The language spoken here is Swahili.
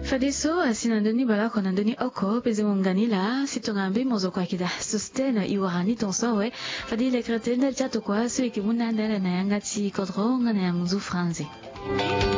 Fadiso asinandoni bala konandoni oko peze munganila sitongambi mozo kwa kida sustain iwarani tonsowe fadile kretenda chato kwa su ikibuna ndala na yangati kodronga na yanguzu franzi.